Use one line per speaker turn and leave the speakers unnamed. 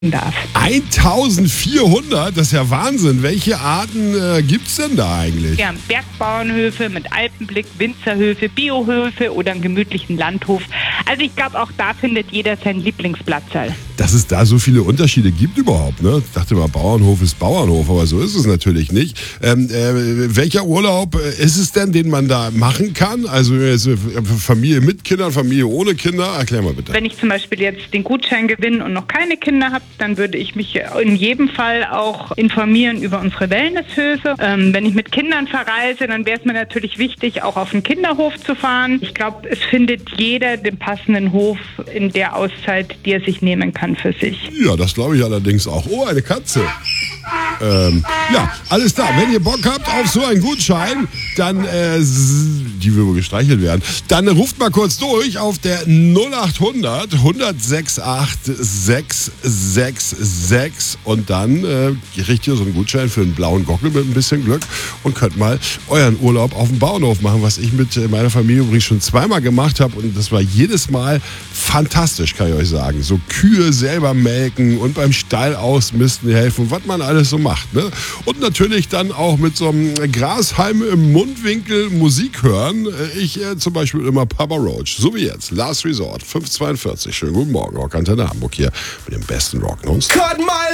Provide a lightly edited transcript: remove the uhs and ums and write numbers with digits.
darf.
1400, das ist ja Wahnsinn. Welche Arten gibt's denn da eigentlich?
Wir haben Bergbauernhöfe mit Alpenblick, Winzerhöfe, Biohöfe oder einen gemütlichen Landhof. Also ich glaube, auch da findet jeder seinen Lieblingsplatzl.
Dass es da so viele Unterschiede gibt überhaupt, ne? Ich dachte mal, Bauernhof ist Bauernhof, aber so ist es natürlich nicht. Welcher Urlaub ist es denn, den man da machen kann? Also Familie mit Kindern, Familie ohne Kinder? Erklär mal bitte.
Wenn ich zum Beispiel jetzt den Gutschein gewinne und noch keine Kinder habe, dann würde ich mich in jedem Fall auch informieren über unsere Wellnesshöfe. Wenn ich mit Kindern verreise, dann wäre es mir natürlich wichtig, auch auf den Kinderhof zu fahren. Ich glaube, es findet jeder den passenden Hof in der Auszeit, die er sich nehmen kann für sich.
Ja, das glaube ich allerdings auch. Oh, eine Katze. Ja, alles klar. Wenn ihr Bock habt auf so einen Gutschein, dann, die will wohl gestreichelt werden, dann ruft mal kurz durch auf der 0800 168 666 und dann kriegt ihr so einen Gutschein für einen blauen Gockel mit ein bisschen Glück und könnt mal euren Urlaub auf dem Bauernhof machen, was ich mit meiner Familie übrigens schon zweimal gemacht habe und das war jedes Mal fantastisch, kann ich euch sagen. So Kühe selber melken und beim Stall ausmisten helfen, was man alles so macht. Ne? Und natürlich dann auch mit so einem Grashalm im Mundwinkel Musik hören. Ich zum Beispiel immer Papa Roach, so wie jetzt. Last Resort, 542. Schönen guten Morgen, Rock Antenne Hamburg hier mit dem besten Rock nonstop.